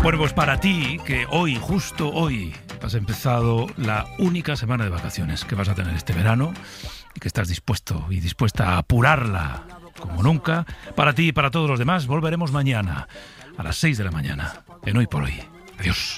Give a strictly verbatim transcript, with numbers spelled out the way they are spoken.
Bueno, pues para ti, que hoy, justo hoy, has empezado la única semana de vacaciones que vas a tener este verano y que estás dispuesto y dispuesta a apurarla como nunca, para ti y para todos los demás, volveremos mañana a las seis de la mañana en Hoy por Hoy. Adiós.